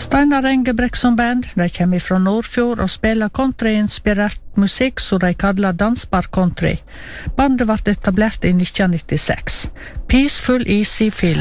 Steinar Engebrektsson Band, de kommer fra Nordfjord og spiller countryinspirert musikk som de kallar dansbar country. Bandet ble etablert i 1996. Peaceful Easy Feeling.